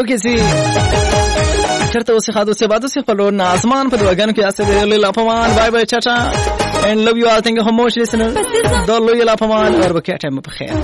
کې سي چرته اوسه خاطر اوسه بعد اوسه خپل نازمان په دواګانو کې اسه له لپمان بای بای چاچا and love you all thank you so much listener دلو یلا پمان اور بکټه په خیر